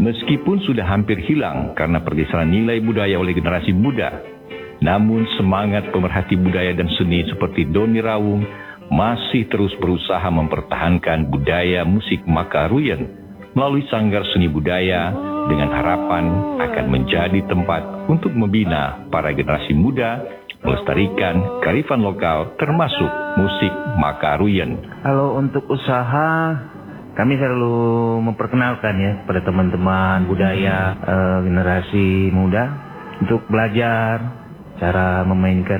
Meskipun sudah hampir hilang karena pergeseran nilai budaya oleh generasi muda, namun semangat pemerhati budaya dan seni seperti Doni Rawung masih terus berusaha mempertahankan budaya musik Makaruyen melalui Sanggar Seni Budaya dengan harapan akan menjadi tempat untuk membina para generasi muda, melestarikan kearifan lokal termasuk musik Makaruyen. Kalau untuk usaha, kami selalu memperkenalkan ya pada teman-teman budaya generasi muda untuk belajar cara memainkan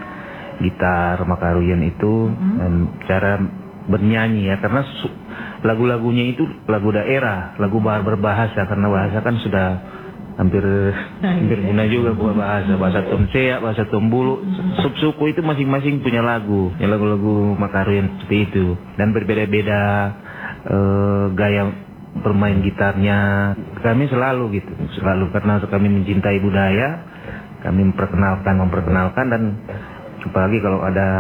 gitar Makaruyen itu dan cara bernyanyi ya, karena lagu-lagunya itu lagu daerah, lagu berbahasa, karena bahasa kan sudah hampir punah juga bahasa Tonsea, bahasa Tombulu, suku itu masing-masing punya lagu-lagu Makaruyen seperti itu, dan berbeda-beda gaya bermain gitarnya. Kami selalu karena kami mencintai budaya, kami memperkenalkan dan apalagi kalau ada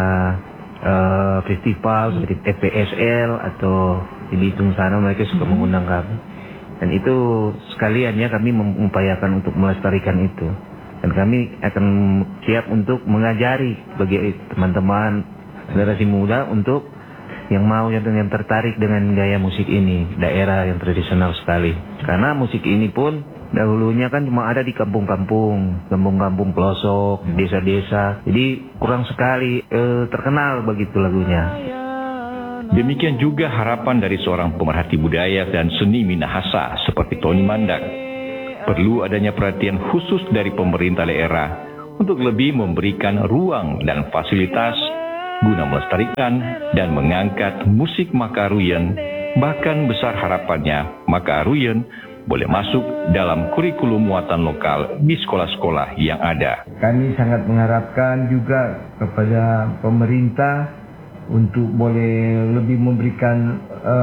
festival seperti TPSL atau di Bitung sana, mereka suka mengundang kami, dan itu sekalian ya kami mengupayakan untuk melestarikan itu, dan kami akan siap untuk mengajari bagi teman-teman generasi muda untuk yang mau yang tertarik dengan gaya musik ini, daerah yang tradisional sekali. Karena musik ini pun dahulunya kan cuma ada di kampung-kampung pelosok, desa-desa. Jadi kurang sekali terkenal begitu lagunya. Demikian juga harapan dari seorang pemerhati budaya dan seni Minahasa seperti Tony Mandak. Perlu adanya perhatian khusus dari pemerintah daerah untuk lebih memberikan ruang dan fasilitas guna melestarikan dan mengangkat musik Makaruyen. Bahkan besar harapannya Makaruyen boleh masuk dalam kurikulum muatan lokal di sekolah-sekolah yang ada. Kami sangat mengharapkan juga kepada pemerintah untuk boleh lebih memberikan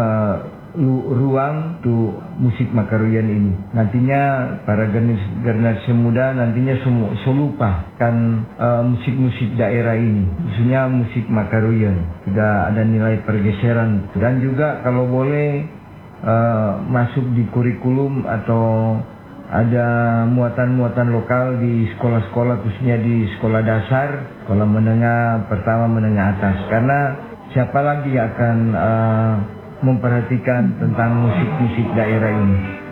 ruang untuk musik Makaruyen ini. Nantinya para generasi muda nantinya semua lupakan musik-musik daerah ini, khususnya musik Makaruyen. Sudah ada nilai pergeseran, dan juga kalau boleh masuk di kurikulum atau ada muatan-muatan lokal di sekolah-sekolah, khususnya di sekolah dasar, sekolah menengah pertama, menengah atas. Karena siapa lagi akan memperhatikan tentang musik-musik daerah ini.